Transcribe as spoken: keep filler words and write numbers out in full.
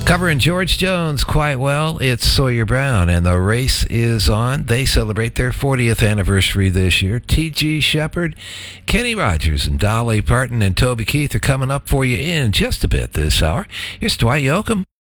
Covering George Jones quite well, it's Sawyer Brown, and the race is on. They celebrate their fortieth anniversary this year. T G Shepherd, Kenny Rogers, and Dolly Parton and Toby Keith are coming up for you in just a bit this hour. Here's Dwight Yoakam.